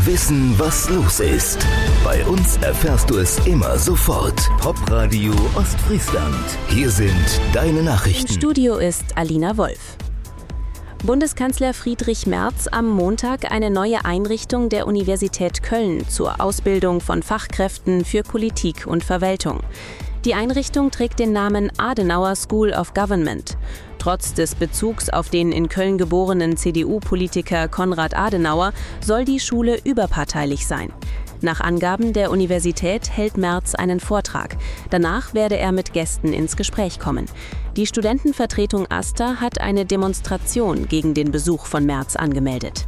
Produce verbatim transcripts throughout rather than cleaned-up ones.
Wissen, was los ist. Bei uns erfährst du es immer sofort. Popradio Ostfriesland. Hier sind deine Nachrichten. Im Studio ist Alina Wolf. Bundeskanzler Friedrich Merz am Montag eine neue Einrichtung der Universität Köln zur Ausbildung von Fachkräften für Politik und Verwaltung. Die Einrichtung trägt den Namen Adenauer School of Government. Trotz des Bezugs auf den in Köln geborenen C D U-Politiker Konrad Adenauer soll die Schule überparteilich sein. Nach Angaben der Universität hält Merz einen Vortrag. Danach werde er mit Gästen ins Gespräch kommen. Die Studentenvertretung AStA hat eine Demonstration gegen den Besuch von Merz angemeldet.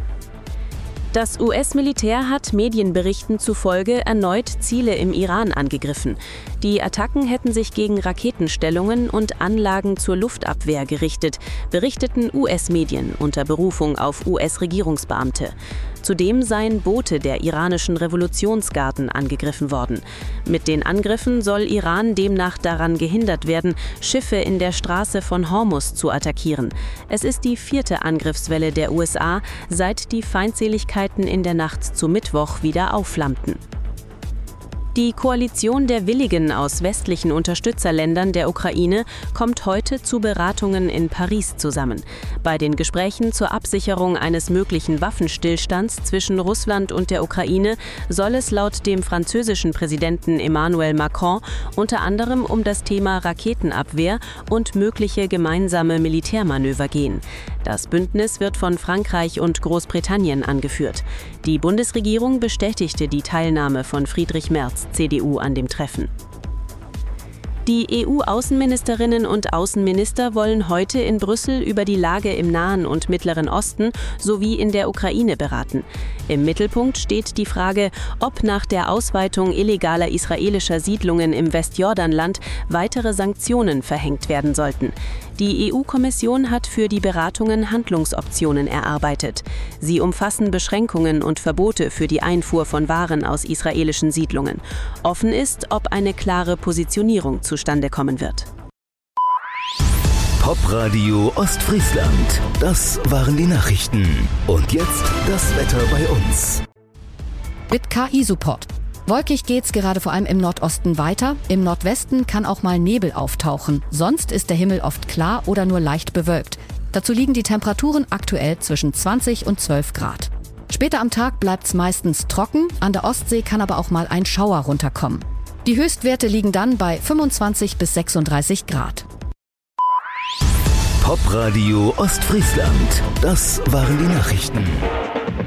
Das U S-Militär hat Medienberichten zufolge erneut Ziele im Iran angegriffen. Die Attacken hätten sich gegen Raketenstellungen und Anlagen zur Luftabwehr gerichtet, berichteten U S-Medien unter Berufung auf U S-Regierungsbeamte. Zudem seien Boote der iranischen Revolutionsgarden angegriffen worden. Mit den Angriffen soll Iran demnach daran gehindert werden, Schiffe in der Straße von Hormuz zu attackieren. Es ist die vierte Angriffswelle der U S A, seit die Feindseligkeiten in der Nacht zu Mittwoch wieder aufflammten. Die Koalition der Willigen aus westlichen Unterstützerländern der Ukraine kommt heute zu Beratungen in Paris zusammen. Bei den Gesprächen zur Absicherung eines möglichen Waffenstillstands zwischen Russland und der Ukraine soll es laut dem französischen Präsidenten Emmanuel Macron unter anderem um das Thema Raketenabwehr und mögliche gemeinsame Militärmanöver gehen. Das Bündnis wird von Frankreich und Großbritannien angeführt. Die Bundesregierung bestätigte die Teilnahme von Friedrich Merz, C D U, an dem Treffen. Die E U-Außenministerinnen und Außenminister wollen heute in Brüssel über die Lage im Nahen und Mittleren Osten sowie in der Ukraine beraten. Im Mittelpunkt steht die Frage, ob nach der Ausweitung illegaler israelischer Siedlungen im Westjordanland weitere Sanktionen verhängt werden sollten. Die E U-Kommission hat für die Beratungen Handlungsoptionen erarbeitet. Sie umfassen Beschränkungen und Verbote für die Einfuhr von Waren aus israelischen Siedlungen. Offen ist, ob eine klare Positionierung zustande kommen wird. Popradio Ostfriesland. Das waren die Nachrichten. Und jetzt das Wetter bei uns. Mit K I-Support. Wolkig geht's gerade vor allem im Nordosten weiter. Im Nordwesten kann auch mal Nebel auftauchen. Sonst ist der Himmel oft klar oder nur leicht bewölkt. Dazu liegen die Temperaturen aktuell zwischen zwanzig und zwölf Grad. Später am Tag bleibt's meistens trocken. An der Ostsee kann aber auch mal ein Schauer runterkommen. Die Höchstwerte liegen dann bei fünfundzwanzig bis sechsunddreißig Grad. Popradio Ostfriesland. Das waren die Nachrichten.